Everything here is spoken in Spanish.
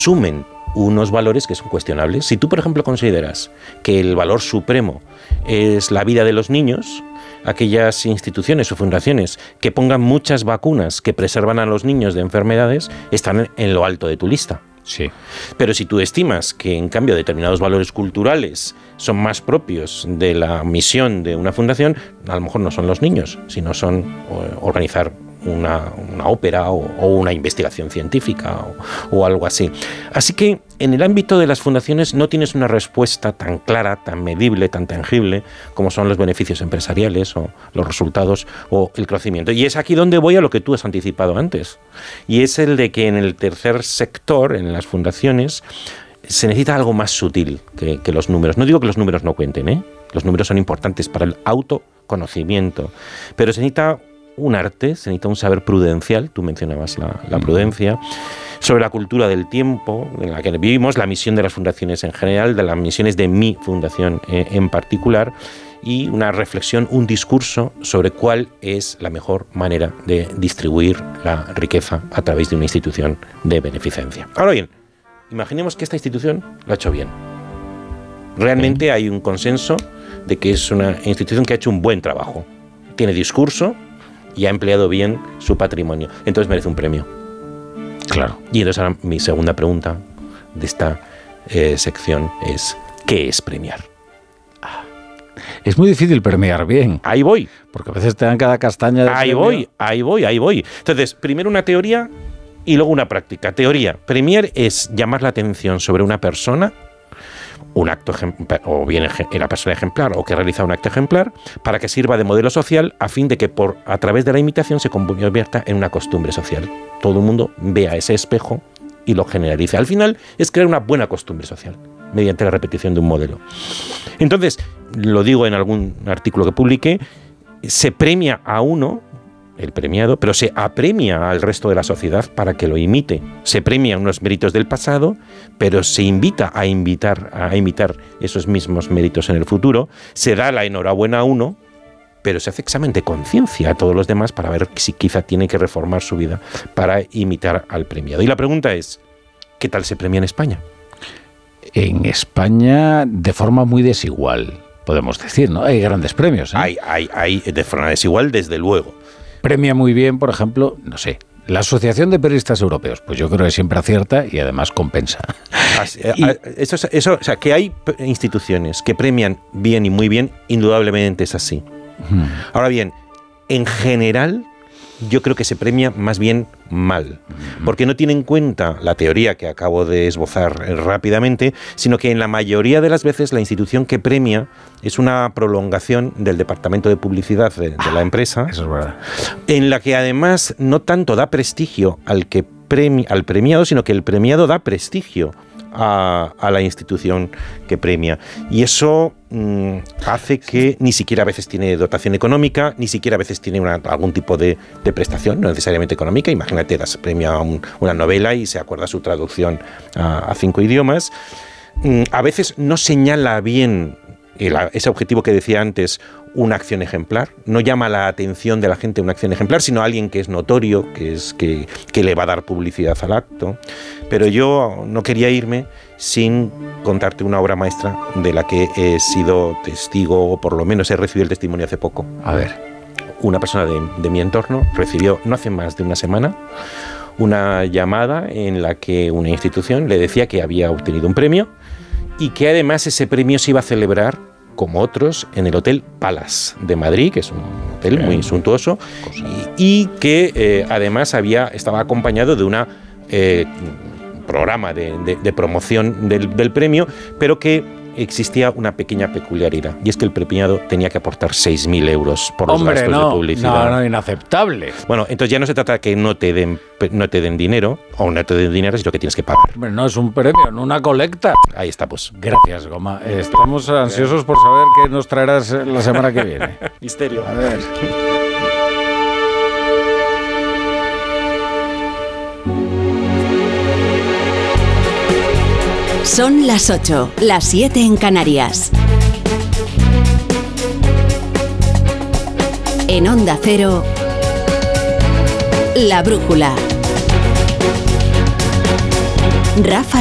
asumen unos valores que son cuestionables. Si tú, por ejemplo, consideras que el valor supremo es la vida de los niños, aquellas instituciones o fundaciones que pongan muchas vacunas que preservan a los niños de enfermedades están en lo alto de tu lista. Sí. Pero si tú estimas que, en cambio, determinados valores culturales son más propios de la misión de una fundación, a lo mejor no son los niños, sino son organizar una ópera o una investigación científica o algo así. Así que en el ámbito de las fundaciones no tienes una respuesta tan clara, tan medible, tan tangible como son los beneficios empresariales o los resultados o el crecimiento. Y es aquí donde voy a lo que tú has anticipado antes. Y es el de que en el tercer sector, en las fundaciones, se necesita algo más sutil que los números. No digo que los números no cuenten, ¿eh? Los números son importantes para el autoconocimiento, pero se necesita un arte, se necesita un saber prudencial, tú mencionabas la prudencia, sobre la cultura del tiempo en la que vivimos, la misión de las fundaciones en general, de las misiones de mi fundación en particular, y una reflexión, un discurso sobre cuál es la mejor manera de distribuir la riqueza a través de una institución de beneficencia. Ahora bien, imaginemos que esta institución lo ha hecho bien. Realmente hay un consenso de que es una institución que ha hecho un buen trabajo. Tiene discurso y ha empleado bien su patrimonio. Entonces merece un premio. Claro. Y entonces ahora mi segunda pregunta de esta sección es: ¿qué es premiar? Es muy difícil premiar bien. Ahí voy. Porque a veces te dan cada castaña de Ahí voy. Entonces, primero una teoría y luego una práctica. Teoría. Premiar es llamar la atención sobre una persona, un acto ejemplar, o bien la persona ejemplar o que realiza un acto ejemplar, para que sirva de modelo social a fin de que a través de la imitación se convierta en una costumbre social. Todo el mundo vea ese espejo y lo generalice. Al final es crear una buena costumbre social mediante la repetición de un modelo. Entonces, lo digo en algún artículo que publiqué, se premia a uno, el premiado, pero se apremia al resto de la sociedad para que lo imite. Se premia unos méritos del pasado, pero se invita a imitar esos mismos méritos en el futuro. Se da la enhorabuena a uno, pero se hace examen de conciencia a todos los demás para ver si quizá tiene que reformar su vida para imitar al premiado. Y la pregunta es, ¿qué tal se premia en España? En España, de forma muy desigual, podemos decir, ¿no? Hay grandes premios, ¿eh? Hay de forma desigual, desde luego. Premia muy bien, por ejemplo, no sé, la Asociación de Periodistas Europeos, pues yo creo que siempre acierta y además compensa. Eso, o sea, que hay instituciones que premian bien y muy bien, indudablemente es así. Ahora bien, en general, yo creo que se premia más bien mal, porque no tiene en cuenta la teoría que acabo de esbozar rápidamente, sino que en la mayoría de las veces la institución que premia es una prolongación del departamento de publicidad de la empresa. Eso es verdad. En la que además no tanto da prestigio al premiado, sino que el premiado da prestigio a la institución que premia. Y eso hace que ni siquiera a veces tiene dotación económica, ni siquiera a veces tiene algún tipo de prestación, no necesariamente económica. Imagínate, das premio a una novela y se acuerda su traducción a 5 idiomas. A veces no señala bien ese objetivo que decía antes, una acción ejemplar. No llama la atención de la gente una acción ejemplar, sino alguien que es notorio, que le va a dar publicidad al acto. Pero yo no quería irme sin contarte una obra maestra de la que he sido testigo, o por lo menos he recibido el testimonio hace poco. A ver. Una persona de mi entorno recibió, no hace más de una semana, una llamada en la que una institución le decía que había obtenido un premio y que además ese premio se iba a celebrar, como otros, en el Hotel Palace de Madrid, que es un hotel muy suntuoso, y que además estaba acompañado de una programa de promoción del premio, pero que existía una pequeña peculiaridad, y es que el premiado tenía que aportar 6.000 euros por los gastos de publicidad. No, inaceptable. Bueno, entonces ya no se trata de que no te den dinero, sino que tienes que pagar. Hombre, no es un premio, no una colecta. Ahí está, pues. Gracias, Goma. Estamos ansiosos por saber qué nos traerás la semana que viene. Misterio. A ver. Son las 8, las 7 en Canarias. En Onda Cero, La Brújula. Rafa